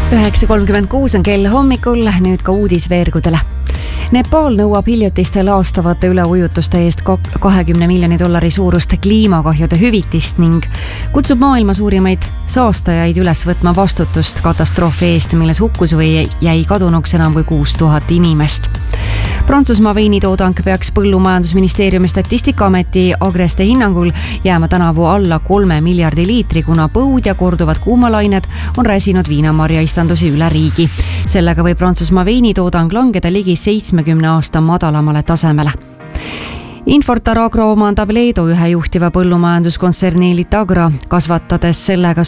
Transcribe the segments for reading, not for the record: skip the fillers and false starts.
9:36 on kell hommikul, nüüd ka uudis veergudele. Nepal nõuab hiljutiste laastavate üleujutuste eest $20 miljoni suurust kliimakahjude hüvitist ning kutsub maailma suurimaid saastajaid üles võtma vastutust katastroofi eest, milles hukkus või jäi kadunuks enam kui 6000 inimest. Prantsusmaa veinitoodang peaks Põllumajandusministeeriumi Statistikaameti Agreste hinnangul jääma tänavu alla 3 miljardi liitri, kuna põud ja korduvad kuumalained on räsinud viinamarjaistandusi üle riigi. Sellega võib Prantsusmaa veinitoodang langeda ligi 70 aasta madalamale tasemele. Infortar Agro omandab Leedu ühe juhtiva põllumajanduskontserni Litagra, kasvades sellega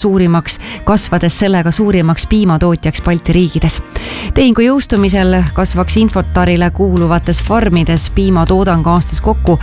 suurimaks piimatootjaks Balti riikides. Tehingu jõustumisel kasvaks Infortarile kuuluvates farmides piimatoodang aastas kokku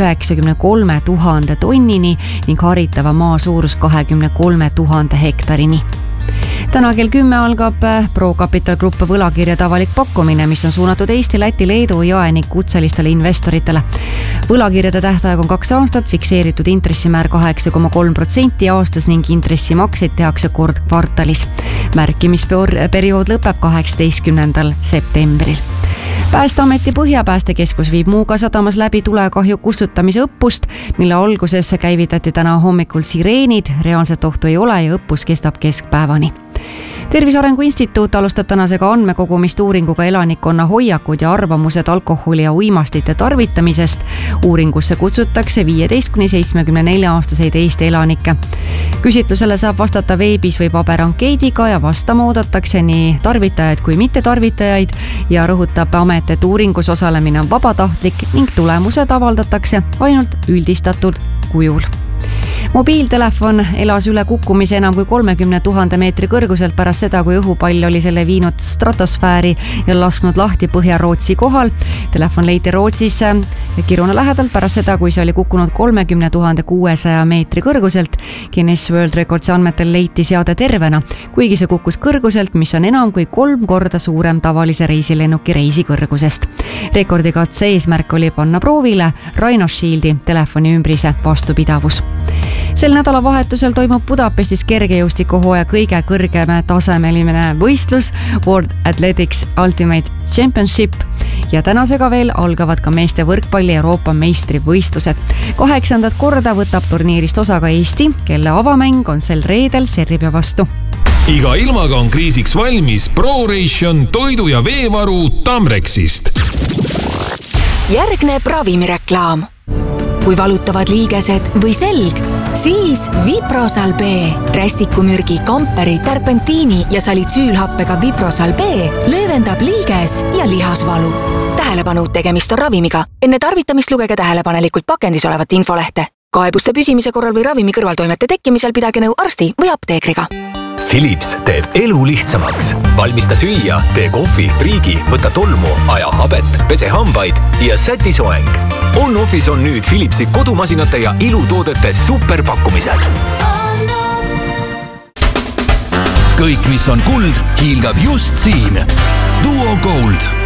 93 000 tonnini ning haritava maa suurus 23 000 hektarini. Täna kell 10 algab ProCapital Group võlakirjade avalik pakkumine, mis on suunatud Eesti, Läti, Leedu ja ning kutselistele investoritele. Võlakirjade tähtaeg on 2 aastat, fikseeritud intressimäär 8,3% aastas ning intressimakseid tehakse kord kvartalis. Märkimisperiood lõpeb 18. septembril. Päästeameti Põhjapäästekeskus viib Muuga sadamas läbi tulekahju kustutamise õppust, mille alguses käivitati täna hommikul sireenid, reaalset ohtu ei ole ja õppus kestab keskpäevani. Tervise Arengu Instituut alustab tänasega andmekogumist uuringuga elanikkonna hoiakud ja arvamused alkoholi ja uimastite tarvitamisest. Uuringusse kutsutakse 15–74-aastaseid Eesti elanikke. Küsitlusele saab vastata veebis või paberankeediga ja vastama oodatakse nii tarvitajaid kui mittetarvitajaid ja rõhutab amet, et uuringus osalemine on vabatahtlik ning tulemused avaldatakse ainult üldistatud kujul. Mobiiltelefon elas üle kukkumise enam kui 30 000 meetri kõrguselt pärast seda, kui õhupall oli selle viinud stratosfääri ja lasknud lahti Põhja-Rootsi kohal. Telefon leiti Rootsis Kiruna lähedalt pärast seda, kui see oli kukkunud 30 600 meetri kõrguselt. Guinness World Recordsi andmetel leiti seade tervena, kuigi see kukkus kõrguselt, mis on enam kui 3 korda suurem tavalise reisilennuki reisikõrgusest. Rekordikatse eesmärk oli panna proovile Rhino Shieldi telefoni ümbrise vastupidavus. Sel nädalavahetusel toimub Budapestis kergejõustikuhooaja kõige kõrgem tasemeline võistlus World Athletics Ultimate Championship ja tänasega veel algavad ka meeste võrkpalli Euroopa meistrivõistlused. 8. korda võtab turniirist osa ka Eesti, kelle avamäng on sel reedel Serbia vastu. Iga ilmaga on kriisiks valmis ProRation toidu- ja veevaru Tamrexist. Järgneb ravimireklaam. Kui valutavad liigesed või selg, siis Viprosal B. Rästikumürgi, kamperi, terpentiini ja salitsüülhappega Viprosal B löövendab liiges- ja lihasvalu. Tähelepanu, tegemist on ravimiga. Enne tarvitamist lugege tähelepanelikult pakendis olevat infolehte. Kaebuste püsimise korral või ravimi kõrvaltoimete tekkimisel pidage nõu arsti või apteekriga. Philips teeb elu lihtsamaks. Valmista süüa, tee kohvi, priigi, võta tolmu, aja habet, pese hambaid ja säti soeng. On-Office on nüüd Philipsi kodumasinate ja ilutoodete superpakkumised. Kõik, mis on kuld, hiilgab just siin. Duo Gold.